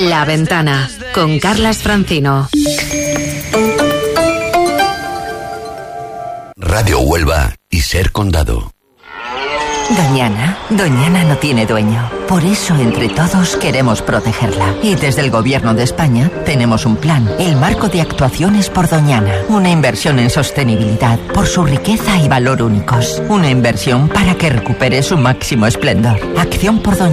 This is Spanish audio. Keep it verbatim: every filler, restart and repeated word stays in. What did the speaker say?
La Ventana, con Carlas Francino. Radio Huelva y Ser Condado. Doñana, Doñana no tiene dueño. Por eso, entre todos, queremos protegerla. Y desde el Gobierno de España tenemos un plan, el Marco de Actuaciones por Doñana. Una inversión en sostenibilidad por su riqueza y valor únicos. Una inversión para que recupere su máximo esplendor. Acción por Doñana.